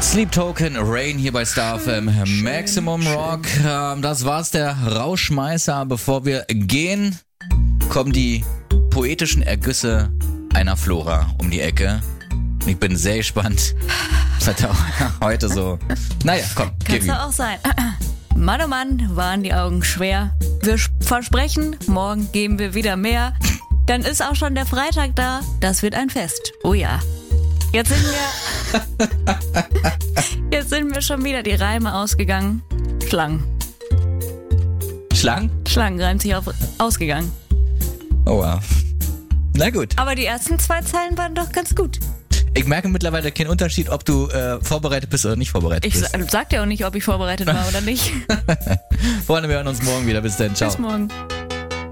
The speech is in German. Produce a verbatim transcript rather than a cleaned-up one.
Sleep Token, Rain hier bei Star F M, Maximum Rock. Ähm, das war's, der Rauschmeißer. Bevor wir gehen, kommen die poetischen Ergüsse einer Flora um die Ecke. Ich bin sehr gespannt, was hat er heute so... Naja, komm, gib Kannst ihm. du auch sein. Mann, oh Mann, waren die Augen schwer. Wir versprechen, morgen geben wir wieder mehr. Dann ist auch schon der Freitag da. Das wird ein Fest. Oh ja. Jetzt sind wir... Jetzt sind mir schon wieder die Reime ausgegangen. Schlangen. Schlangen? Schlangen reimt sich auf ausgegangen. Oh wow. Na gut. Aber die ersten zwei Zeilen waren doch ganz gut. Ich merke mittlerweile keinen Unterschied, ob du äh, vorbereitet bist oder nicht vorbereitet Ich bist. sa- sag dir auch nicht, ob ich vorbereitet war oder nicht. Freunde, wir hören uns morgen wieder. Bis dann. Ciao. Bis morgen.